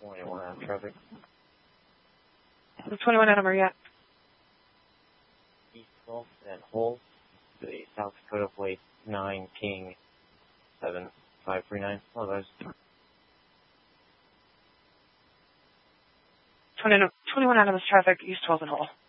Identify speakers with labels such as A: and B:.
A: 21 out of traffic.
B: The 21 out of where yet?
A: East 12th and Hull, to the South Dakota plate 9 King 7539. All those.
B: 21 out of this traffic, East 12th and Hull.